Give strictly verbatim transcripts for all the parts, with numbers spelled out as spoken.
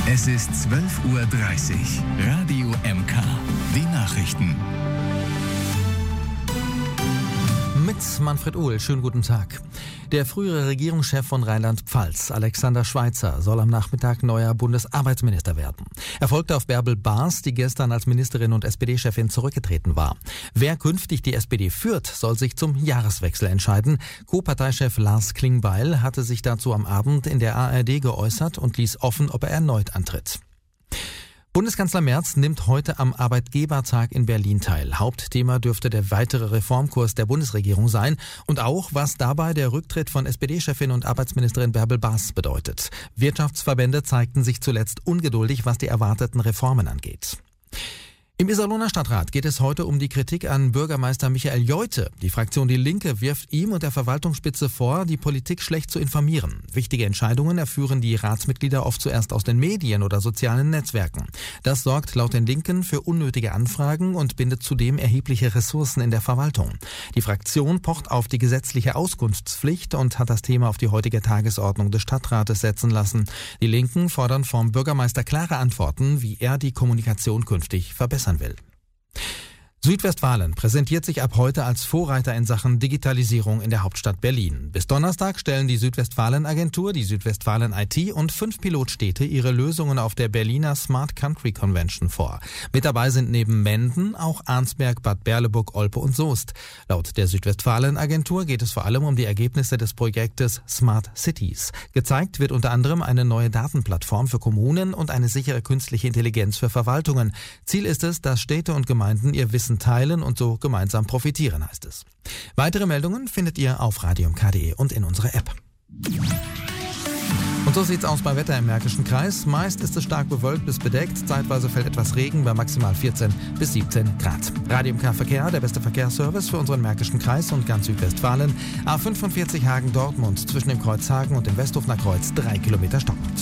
Es ist zwölf Uhr dreißig. Radio M K. Die Nachrichten. Mit Manfred Uhl, schönen guten Tag. Der frühere Regierungschef von Rheinland-Pfalz, Alexander Schweitzer, soll am Nachmittag neuer Bundesarbeitsminister werden. Er folgte auf Bärbel Baas, die gestern als Ministerin und S P D-Chefin zurückgetreten war. Wer künftig die S P D führt, soll sich zum Jahreswechsel entscheiden. Co-Parteichef Lars Klingbeil hatte sich dazu am Abend in der A R D geäußert und ließ offen, ob er erneut antritt. Bundeskanzler Merz nimmt heute am Arbeitgebertag in Berlin teil. Hauptthema dürfte der weitere Reformkurs der Bundesregierung sein und auch, was dabei der Rücktritt von S P D-Chefin und Arbeitsministerin Bärbel Baas bedeutet. Wirtschaftsverbände zeigten sich zuletzt ungeduldig, was die erwarteten Reformen angeht. Im Iserlohner Stadtrat geht es heute um die Kritik an Bürgermeister Michael Jeute. Die Fraktion Die Linke wirft ihm und der Verwaltungsspitze vor, die Politik schlecht zu informieren. Wichtige Entscheidungen erführen die Ratsmitglieder oft zuerst aus den Medien oder sozialen Netzwerken. Das sorgt laut den Linken für unnötige Anfragen und bindet zudem erhebliche Ressourcen in der Verwaltung. Die Fraktion pocht auf die gesetzliche Auskunftspflicht und hat das Thema auf die heutige Tagesordnung des Stadtrates setzen lassen. Die Linken fordern vom Bürgermeister klare Antworten, wie er die Kommunikation künftig verbessern will. Südwestfalen präsentiert sich ab heute als Vorreiter in Sachen Digitalisierung in der Hauptstadt Berlin. Bis Donnerstag stellen die Südwestfalen-Agentur, die Südwestfalen I T und fünf Pilotstädte ihre Lösungen auf der Berliner Smart Country Convention vor. Mit dabei sind neben Menden auch Arnsberg, Bad Berleburg, Olpe und Soest. Laut der Südwestfalen-Agentur geht es vor allem um die Ergebnisse des Projektes Smart Cities. Gezeigt wird unter anderem eine neue Datenplattform für Kommunen und eine sichere künstliche Intelligenz für Verwaltungen. Ziel ist es, dass Städte und Gemeinden ihr Wissen teilen und so gemeinsam profitieren, heißt es. Weitere Meldungen findet ihr auf radio m k punkt de und in unserer App. Und so sieht's aus bei Wetter im Märkischen Kreis. Meist ist es stark bewölkt bis bedeckt. Zeitweise fällt etwas Regen bei maximal vierzehn bis siebzehn Grad. Radio M K Verkehr, der beste Verkehrsservice für unseren Märkischen Kreis und ganz Südwestfalen. A fünfundvierzig Hagen-Dortmund zwischen dem Kreuz Hagen und dem Westhofener Kreuz drei Kilometer stockend.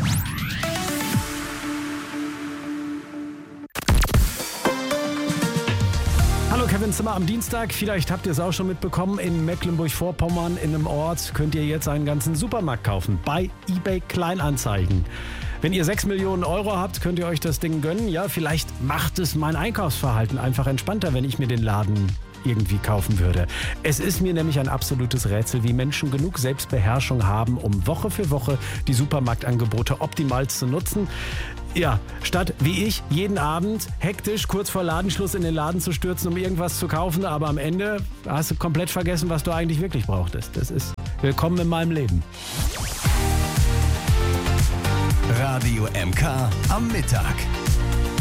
Hallo, Kevin Zimmer am Dienstag. Vielleicht habt ihr es auch schon mitbekommen. In Mecklenburg-Vorpommern in einem Ort könnt ihr jetzt einen ganzen Supermarkt kaufen. Bei eBay Kleinanzeigen. Wenn ihr sechs Millionen Euro habt, könnt ihr euch das Ding gönnen. Ja, vielleicht macht es mein Einkaufsverhalten einfach entspannter, wenn ich mir den Laden irgendwie kaufen würde. Es ist mir nämlich ein absolutes Rätsel, wie Menschen genug Selbstbeherrschung haben, um Woche für Woche die Supermarktangebote optimal zu nutzen. Ja, statt wie ich jeden Abend hektisch kurz vor Ladenschluss in den Laden zu stürzen, um irgendwas zu kaufen, aber am Ende hast du komplett vergessen, was du eigentlich wirklich brauchtest. Das ist willkommen in meinem Leben. Radio M K am Mittag.